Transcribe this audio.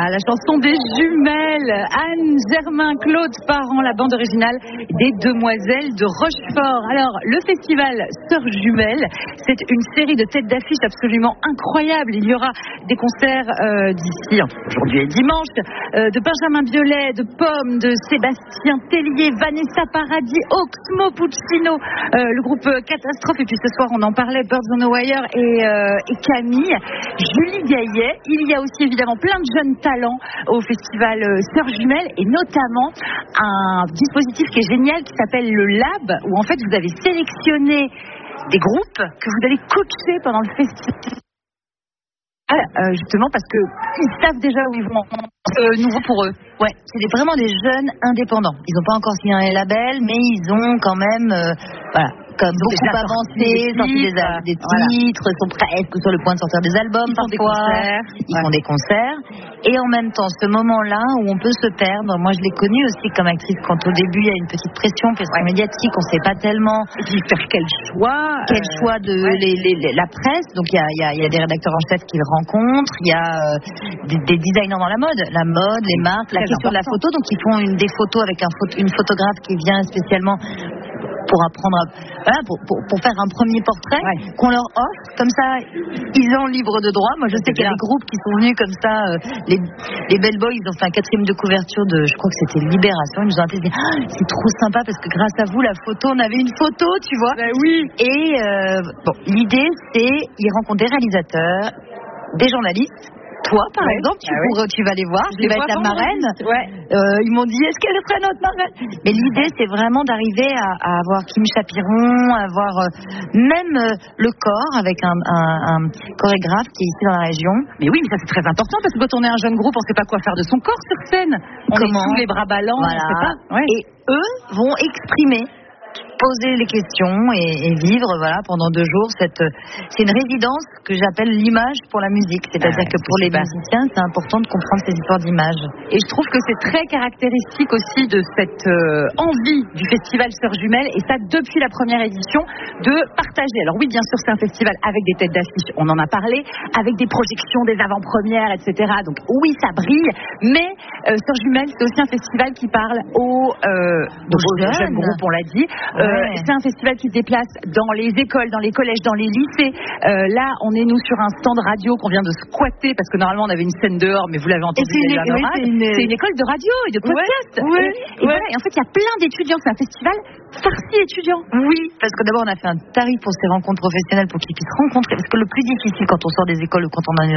la chanson des jumelles. Anne, Germain, Claude Parent, la bande originale des Demoiselles de Rochefort. Alors, le festival Sœurs Jumelles, c'est une série de têtes d'affiche absolument incroyable. Il y aura des concerts d'ici, aujourd'hui et dimanche, de Benjamin Biolay, de Pomme, de Sébastien Tellier, Vanessa Paradis, Oxmo Puccino, le groupe Catastrophe. Et puis ce soir, on en parlait, Birds on the Wire et Camille, Julie Gaillet. Il y a aussi évidemment plein de jeunes talents au festival Sœurs Jumelles et notamment un dispositif qui est génial qui s'appelle le Lab, où en fait vous avez sélectionné des groupes que vous allez coacher pendant le festival. Justement parce que ils savent déjà où ils vont. Nouveau pour eux. Ouais, c'est vraiment des jeunes indépendants. Ils n'ont pas encore signé un label, mais ils ont quand même, comme beaucoup avancé, sorti des titres, sont presque sur le point de sortir des albums parfois. Ils font des concerts. Et en même temps, ce moment-là où on peut se perdre, moi je l'ai connu aussi comme actrice quand au début il y a une petite pression médiatique, on ne sait pas tellement. Et puis faire quel choix de la presse. Donc il y a des rédacteurs en chef qui le rencontrent, il y a des designers dans la mode, les marques, la question de la photo. Donc ils font des photos avec une photographe qui vient spécialement pour apprendre pour faire un premier portrait qu'on leur offre. Comme ça, ils ont libre de droit. Moi, je sais qu'il y a des groupes qui sont venus comme ça. Les Bell Boys, ils ont fait un 4e de couverture de, je crois que c'était Libération. Ils nous ont dit, c'est trop sympa parce que grâce à vous, la photo, on avait une photo, tu vois. Oui. Et l'idée, c'est, ils rencontrent des réalisateurs, des journalistes. Toi, par exemple, tu vas les voir, tu vas être la marraine. Ils m'ont dit, est-ce qu'elle ferait notre marraine? Mais l'idée, c'est vraiment d'arriver à avoir Kim Chapiron, à avoir même le corps avec un chorégraphe qui est ici dans la région. Mais oui, mais ça c'est très important parce que quand on est un jeune groupe, on ne sait pas quoi faire de son corps sur scène. On est sous les bras ballants, on ne sait pas. Et eux vont exprimer, poser les questions et vivre pendant 2 jours c'est une résidence que j'appelle l'image pour la musique, c'est-à-dire que pour les musiciens c'est important de comprendre ces histoires d'images. Et je trouve que c'est très caractéristique aussi de cette envie du festival Sœurs Jumelles, et ça depuis la première édition, de partager. Alors oui, bien sûr c'est un festival avec des têtes d'affiche, on en a parlé, avec des projections, des avant-premières, etc. Donc oui, ça brille, mais Sœurs Jumelles c'est aussi un festival qui parle aux jeunes groupes, on l'a dit. C'est un festival qui se déplace dans les écoles, dans les collèges, dans les lycées. Là, on est nous sur un stand radio qu'on vient de squatter parce que normalement on avait une scène dehors, mais vous l'avez entendu. C'est une école de radio et de podcast. Et en fait, il y a plein d'étudiants. C'est un festival farci étudiants. Oui, parce que d'abord on a fait un tarif pour ces rencontres professionnelles pour qu'ils puissent rencontrer. Parce que le plus difficile quand on sort des écoles ou quand on est